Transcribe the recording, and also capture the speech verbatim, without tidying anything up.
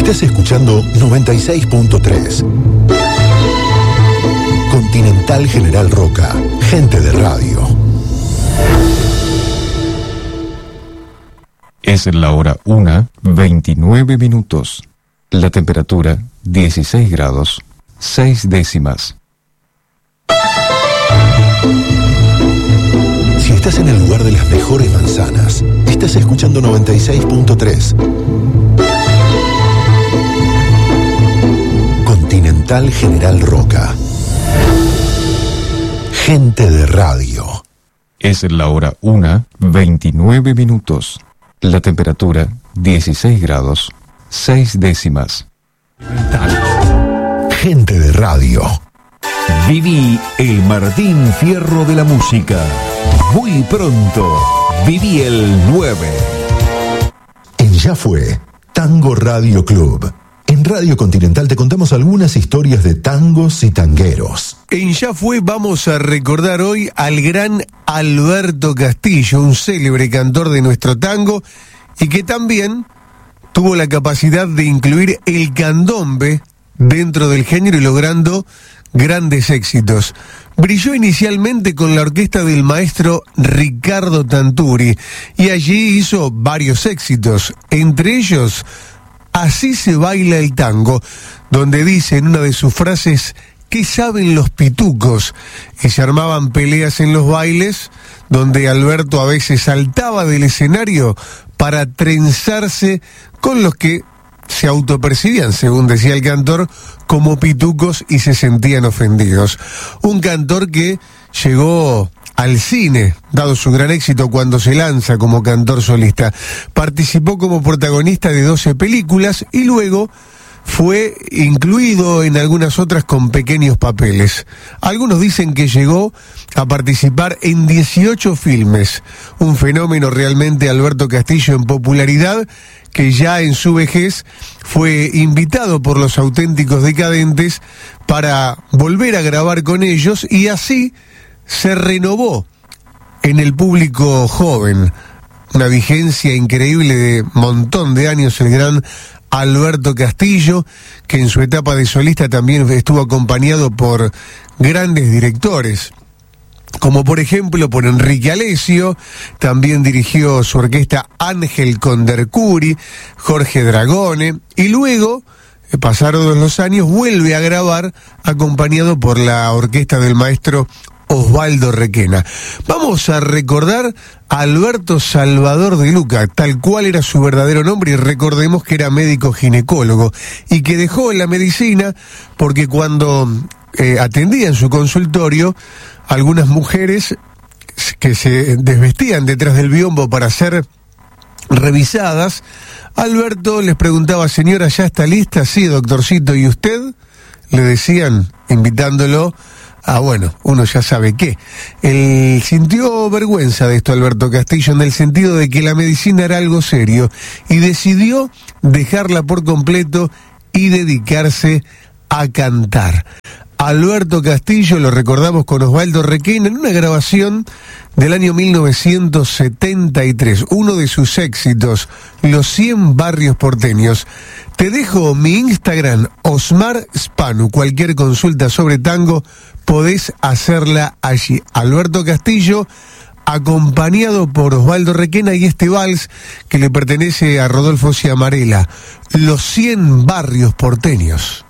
Estás escuchando noventa y seis punto tres. Continental General Roca, gente de radio. Es la hora una, veintinueve minutos. La temperatura, dieciséis grados, seis décimas. Si estás en el lugar de las mejores manzanas, estás escuchando noventa y seis punto tres. Continental General Roca. Gente de radio. Es la hora una, veintinueve minutos. La temperatura, dieciséis grados, seis décimas. Gente de radio. Viví el Martín Fierro de la música. Muy pronto, viví el nueve. En Ya Fue, Tango Radio Club. En Radio Continental te contamos algunas historias de tangos y tangueros. En Ya Fue vamos a recordar hoy al gran Alberto Castillo, un célebre cantor de nuestro tango y que también tuvo la capacidad de incluir el candombe dentro del género y logrando grandes éxitos. Brilló inicialmente con la orquesta del maestro Ricardo Tanturi y allí hizo varios éxitos, entre ellos Así se baila el tango, donde dice en una de sus frases: ¿qué saben los pitucos? Y se armaban peleas en los bailes, donde Alberto a veces saltaba del escenario para trenzarse con los que se autopercibían, según decía el cantor, como pitucos y se sentían ofendidos. Un cantor que llegó al cine, dado su gran éxito cuando se lanza como cantor solista. Participó como protagonista de doce películas y luego fue incluido en algunas otras con pequeños papeles. Algunos dicen que llegó a participar en dieciocho filmes. Un fenómeno realmente Alberto Castillo en popularidad, que ya en su vejez fue invitado por los Auténticos Decadentes para volver a grabar con ellos y así se renovó en el público joven. Una vigencia increíble de montón de años el gran Alberto Castillo, que en su etapa de solista también estuvo acompañado por grandes directores, como por ejemplo por Enrique Alessio. También dirigió su orquesta Ángel Condercuri, Jorge Dragone, y luego, pasados los años, vuelve a grabar acompañado por la orquesta del maestro Osvaldo Requena. Vamos a recordar a Alberto Salvador de Luca, tal cual era su verdadero nombre, y recordemos que era médico ginecólogo y que dejó la medicina porque cuando eh, atendía en su consultorio algunas mujeres que se desvestían detrás del biombo para ser revisadas, Alberto les preguntaba: señora, ¿ya está lista? Sí, doctorcito. ¿Y usted? Le decían, invitándolo Ah, bueno, uno ya sabe qué. Él sintió vergüenza de esto, Alberto Castillo, en el sentido de que la medicina era algo serio y decidió dejarla por completo y dedicarse a cantar. Alberto Castillo lo recordamos con Osvaldo Requena en una grabación del año mil novecientos setenta y tres, uno de sus éxitos, Los cien barrios porteños. Te dejo mi Instagram, Osmar Spanu. Cualquier consulta sobre tango podés hacerla allí. Alberto Castillo, acompañado por Osvaldo Requena, y este vals que le pertenece a Rodolfo Ciamarela, Los cien barrios porteños.